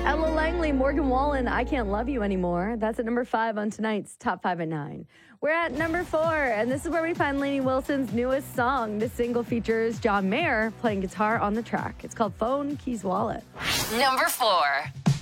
Ella Langley, Morgan Wallen, I Can't Love You Anymore. That's at number 5 on tonight's Top 5 at 9. We're at number 4, and this is where we find Lainey Wilson's newest song. This single features John Mayer playing guitar on the track. It's called Phone Keys Wallet. Number 4.